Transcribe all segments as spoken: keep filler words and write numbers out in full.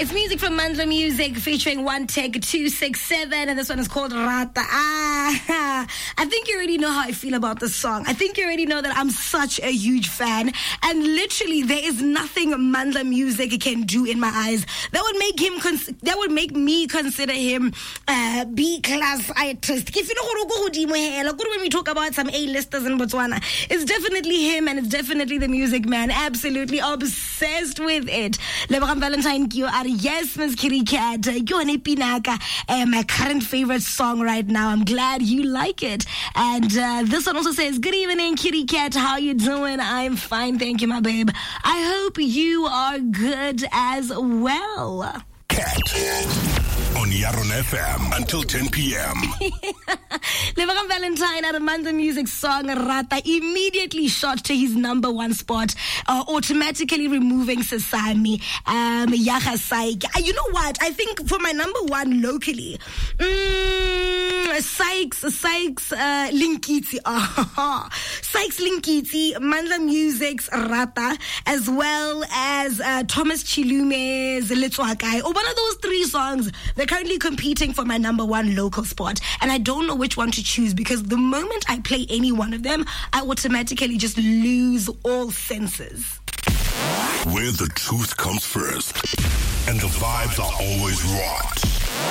It's music from Mandla Music featuring One Take two six seven, and this one is called Rata. Ah, I think you already know how I feel about this song. I think you already know that I'm such a huge fan, and literally there is nothing Mandla Music can do in my eyes that would make him cons- that would make me consider him uh, B class artist. If you know when we talk about some A-listers in Botswana, it's definitely him, and it's definitely the music man. Absolutely obsessed with it. Lebogam Valentine, you are yes, Miss Kitty Cat. You're an Ipinaka, uh, my current favorite song right now. I'm glad you like it. And uh, this one also says, good evening, Kitty Cat. How you doing? I'm fine, thank you, my babe. I hope you are good as well. Cat on Yaron F M until ten p.m. Lebogam Valentine at a Mandla Music song Rata immediately shot to his number one spot, uh, automatically removing Sesame, um, Yaha Saik. Uh, you know what? I think for my number one locally, mm, Sykes, Sykes, uh, Linkiti, uh, Sykes Linkiti, Mandla Music's Rata, as well as uh, Thomas Chilume's Letswakai. Or one of those three songs, they're currently competing for my number one local spot, and I don't know which one to choose, because the moment I play any one of them, I automatically just lose all senses. Where the truth comes first and the vibes are always rocked.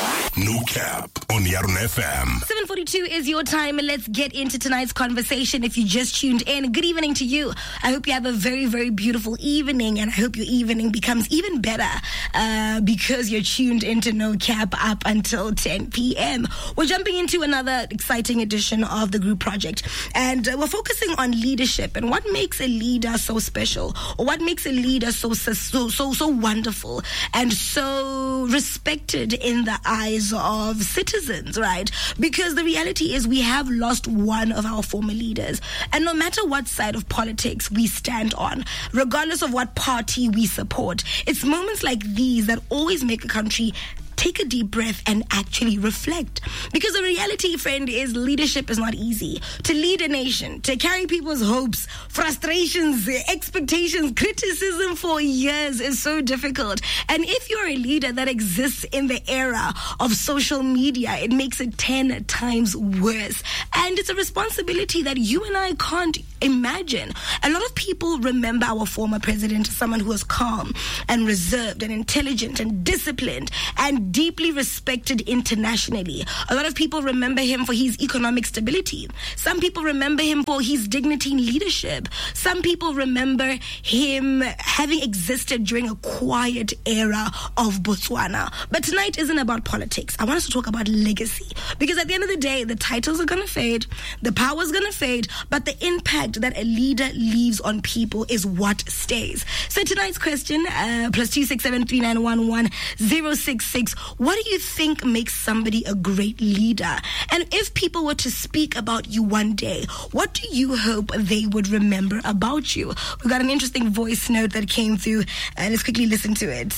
No Cap on Yaron F M. seven forty-two is your time. Let's get into tonight's conversation. If you just tuned in, good evening to you. I hope you have a very, very beautiful evening, and I hope your evening becomes even better uh, because you're tuned into No Cap up until ten p.m. We're jumping into another exciting edition of the group project, and uh, we're focusing on leadership and what makes a leader so special, or what makes a leader so so so so wonderful and so respected in the eyes of citizens, right? Because the reality is we have lost one of our former leaders, and no matter what side of politics we stand on, regardless of what party we support, it's moments like these that always make a country take a deep breath and actually reflect. Because the reality, friend, is leadership is not easy. To lead a nation, to carry people's hopes, frustrations, expectations, criticism for years is so difficult. And if you're a leader that exists in the era of social media, it makes it ten times worse. And it's a responsibility that you and I can't imagine. A lot of people remember our former president as someone who was calm and reserved and intelligent and disciplined and deeply respected internationally. A lot of people remember him for his economic stability. Some people remember him for his dignity in leadership. Some people remember him having existed during a quiet era of Botswana. But tonight isn't about politics. I want us to talk about legacy. Because at the end of the day, the titles are going to fade, the power's going to fade, but the impact that a leader leaves on people is what stays. So tonight's question, uh, plus two six seven three nine one one zero six six. What do you think makes somebody a great leader? And if people were to speak about you one day, what do you hope they would remember about you? We got an interesting voice note that came through, and let's quickly listen to it.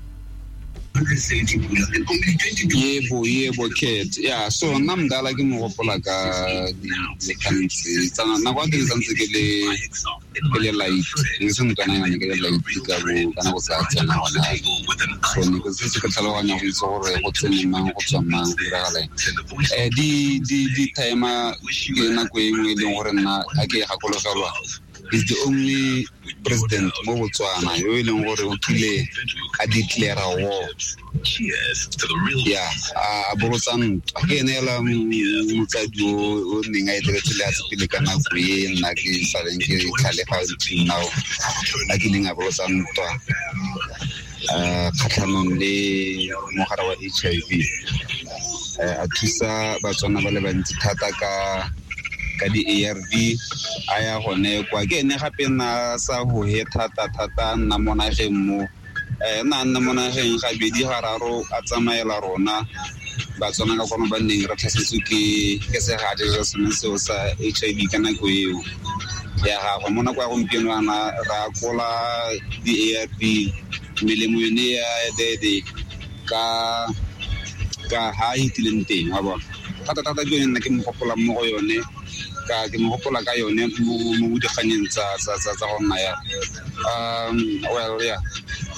Yebo, yebo, Kate. Yeah, so namdala ke mo gopola ka le kanitse tsana na kwa ding santse ke le le light nse mntwana ngane ke le light ka bo kana go sa tsena wala so ne go se ka tlhaloganya go itse gore go tsene mang go tswa mang ra gale eh di di di time ke na go engwe le gore na a ke ga kologelwa is the only president mo Botswana yo e leng gore o tlile a declare war. Cheers to the real. Yeah, a Botswana ke nela motsadi o ninga e diretsele a tsile kana go e nna ke sa leng ke khale ga now a ke linga Botswana to uh khatlhanong le mogara wa H I V a thusa Batswana ba le bantsi thata ka ka di A R V aya gone kwa ke ne gape na sa go he thata thata nna mona ge mo eh na nna mona ge ga bedi gararo a tsamaela rona Batswana ka kono ba neng ra tlhasetswe ke ke se ga dire semese sa H I V kana go eo ya ga go mona kwa gompieno ana ra kola di A R V melemo yone ya de ka ka ha itilente ga ba thata thata ke nna ke mo gopola mo go yone ka ke mo gopola ka yone mo mo di kganyeng tsa tsa tsa go nna ya um well yeah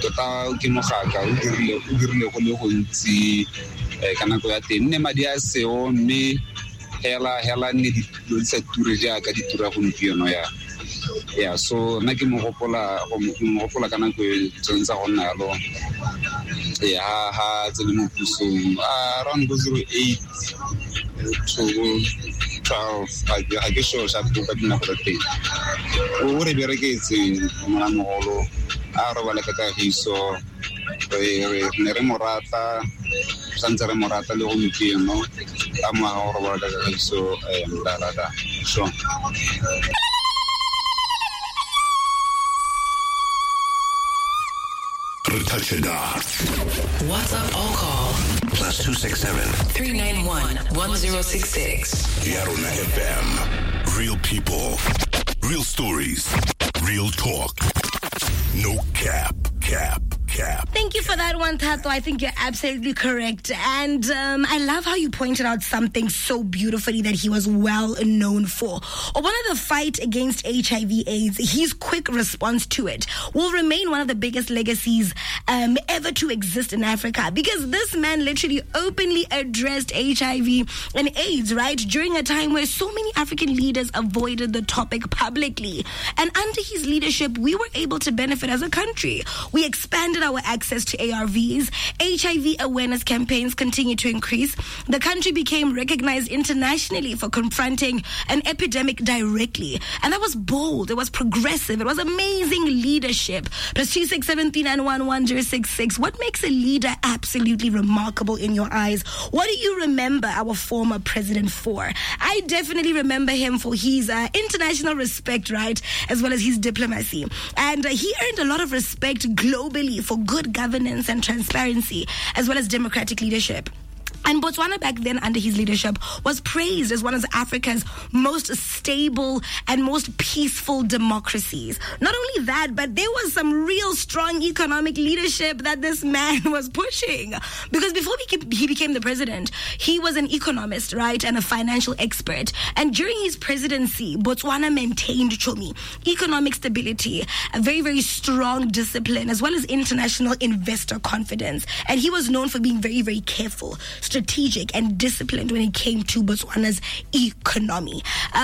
tota ke mogaka o dirile o dirile go le gontsi ka nako ya teng nne madi a seo mme hela hela ne di tsa ture jaaka di tura gompieno ya ya so nna ke mo gopola go mo gopola ka nako e tsontsa go nna yalo ya ha tsene mo pusong around zero eight to twelve I get sure sha go ka dina go teng o re bereketse mona mogolo a re bala ka ka hiso re ne re morata santse re morata le go mpieno a mo a re bala ka hiso eh mdala da so Touch it up. WhatsApp or call Plus two six seven three nine one one zero six six. Yarona F M. Real people, real stories, real talk. No cap, cap, cap. Thank you for that one, Tato. I think you're absolutely correct. And um, I love how you pointed out something so beautifully that he was well known for. Or one of the fight against H I V AIDS, his quick response to it will remain one of the biggest legacies um, ever to exist in Africa. Because this man literally openly addressed H I V and AIDS, right? During a time where so many African leaders avoided the topic publicly. And under his leadership, we were able to benefit as a country. We expanded our access to A R Vs. H I V awareness campaigns continue to increase. The country became recognized internationally for confronting an epidemic directly. And that was bold. It was progressive. It was amazing leadership. Plus two six seven three nine one one zero six six. What makes a leader absolutely remarkable in your eyes? What do you remember our former president for? I definitely remember him for his uh, international respect, right? As well as his diplomacy. And uh, he earned a lot of respect globally for good governance and transparency, as well as democratic leadership. And Botswana back then, under his leadership, was praised as one of Africa's most stable and most peaceful democracies. Not only that, but there was some real strong economic leadership that this man was pushing. Because before he became the president, he was an economist, right, and a financial expert. And during his presidency, Botswana maintained, Chomi, economic stability, a very, very strong discipline, as well as international investor confidence. And he was known for being very, very careful, strategic and disciplined when it came to Botswana's economy.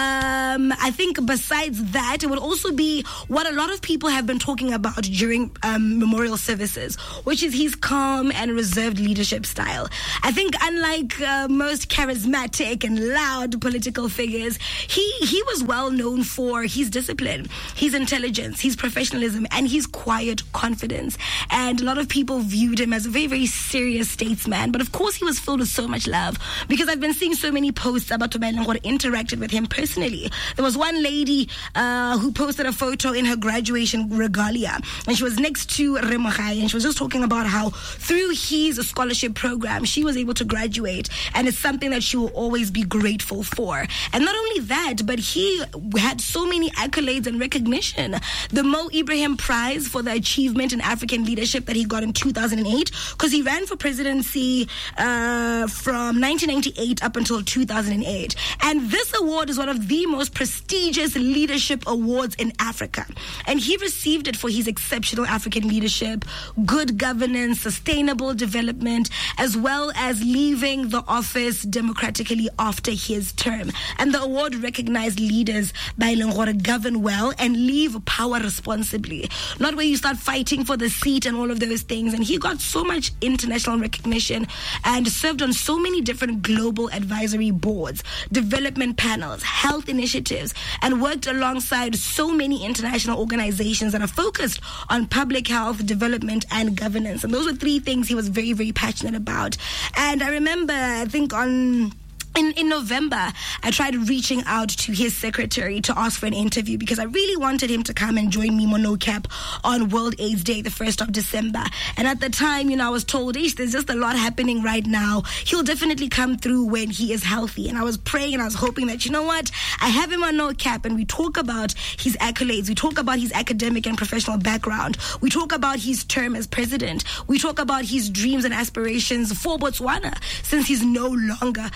Um, I think besides that, it would also be what a lot of people have been talking about during um, memorial services, which is his calm and reserved leadership style. I think unlike uh, most charismatic and loud political figures, he, he was well known for his discipline, his intelligence, his professionalism, and his quiet confidence. And a lot of people viewed him as a very, very serious statesman. But of course, he was filled with so much love, because I've been seeing so many posts about Tumaileng who interacted with him personally. There was one lady uh, who posted a photo in her graduation regalia, and she was next to Remogai, and she was just talking about how through his scholarship program she was able to graduate, and it's something that she will always be grateful for. And not only that, but he had so many accolades and recognition. The Mo Ibrahim Prize for the achievement in African leadership that he got in two thousand eight, because he ran for presidency uh, from nineteen ninety-eight up until two thousand eight. And this award is one of the most prestigious leadership awards in Africa. And he received it for his exceptional African leadership, good governance, sustainable development, as well as leaving the office democratically after his term. And the award recognized leaders by Lengore govern well and leave power responsibly. Not where you start fighting for the seat and all of those things. And he got so much international recognition and served on so many different global advisory boards, development panels, health initiatives, and worked alongside so many international organizations that are focused on public health, development, and governance. And those were three things he was very, very passionate about. And I remember, I think on... In, in November, I tried reaching out to his secretary to ask for an interview, because I really wanted him to come and join me, Mono Cap, on World AIDS Day, the first of December. And at the time, you know, I was told, Ish, there's just a lot happening right now. He'll definitely come through when he is healthy. And I was praying and I was hoping that, you know what, I have him on No Cap, and we talk about his accolades. We talk about his academic and professional background. We talk about his term as president. We talk about his dreams and aspirations for Botswana, since he's no longer a president.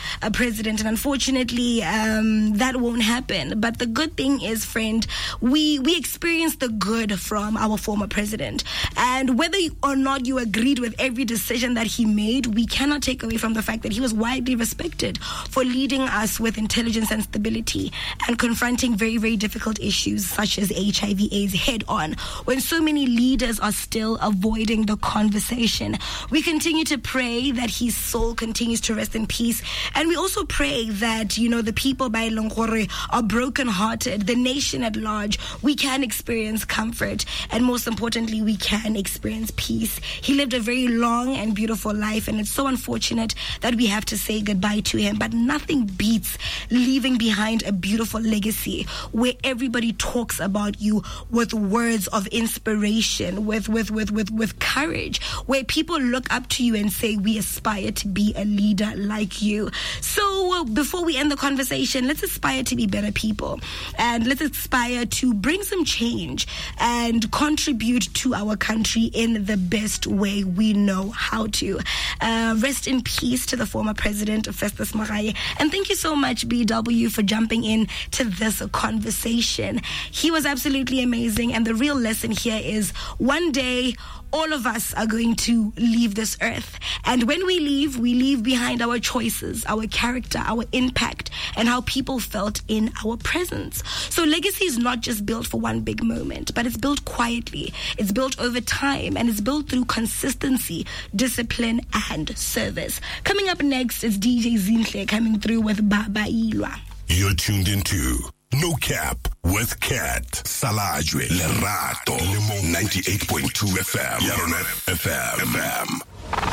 president, and unfortunately, um, that won't happen. But the good thing is, friend, we we experienced the good from our former president, and whether or not you agreed with every decision that he made, we cannot take away from the fact that he was widely respected for leading us with intelligence and stability and confronting very, very difficult issues such as H I V AIDS head on. When so many leaders are still avoiding the conversation, we continue to pray that his soul continues to rest in peace. And we also pray that, you know, the people by Longore are brokenhearted, the nation at large, we can experience comfort. And most importantly, we can experience peace. He lived a very long and beautiful life, and it's so unfortunate that we have to say goodbye to him. But nothing beats leaving behind a beautiful legacy where everybody talks about you with words of inspiration, with, with, with, with, with courage, where people look up to you and say, we aspire to be a leader like you. So uh, before we end the conversation, let's aspire to be better people, and let's aspire to bring some change and contribute to our country in the best way we know how to. Uh, rest in peace to the former president, Festus Mogae. And thank you so much, B W, for jumping in to this conversation. He was absolutely amazing. And the real lesson here is one day, all of us are going to leave this earth. And when we leave, we leave behind our choices, our character, our impact, and how people felt in our presence. So legacy is not just built for one big moment, but it's built quietly. It's built over time, and it's built through consistency, discipline, and service. Coming up next is D J Zinhle coming through with Baba Ilwa. You're tuned into No Cap with Cat Salajwe Lerato Limo ninety-eight point two F M. Yarona F M. F M.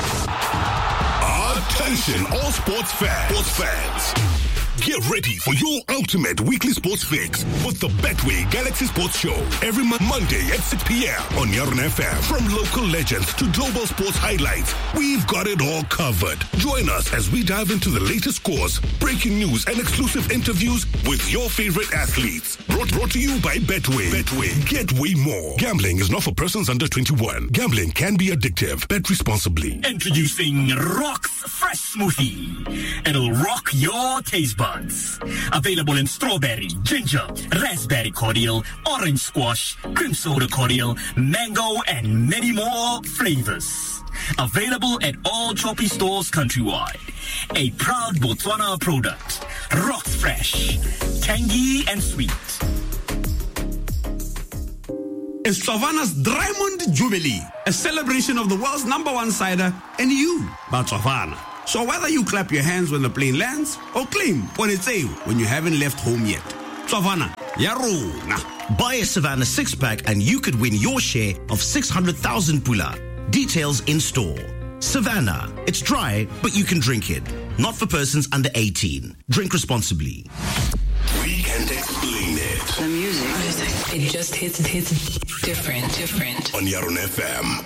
Attention, all sports fans. Sports fans. Get ready for your ultimate weekly sports fix with the Betway Galaxy Sports Show every mo- Monday at six p.m. on Yarona F M. From local legends to global sports highlights, we've got it all covered. Join us as we dive into the latest scores, breaking news, and exclusive interviews with your favorite athletes. Brought, brought to you by Betway. Betway. Get way more. Gambling is not for persons under twenty-one. Gambling can be addictive. Bet responsibly. Introducing Rock's Fresh Smoothie. It'll rock your taste buds. Available in strawberry, ginger, raspberry cordial, orange squash, cream soda cordial, mango, and many more flavors. Available at all Choppy stores countrywide. A proud Botswana product. Rock's Fresh. Tangy and sweet. It's Tsavana's Diamond Jubilee, a celebration of the world's number one cider and you, Batsavana. So whether you clap your hands when the plane lands or claim when it's a when you haven't left home yet. Savannah, yarona. Buy a Savannah six-pack and you could win your share of six hundred thousand pula. Details in store. Savannah, it's dry, but you can drink it. Not for persons under eighteen. Drink responsibly. We can't explain it. The music, it just hits, hits different, different. On Yarona F M.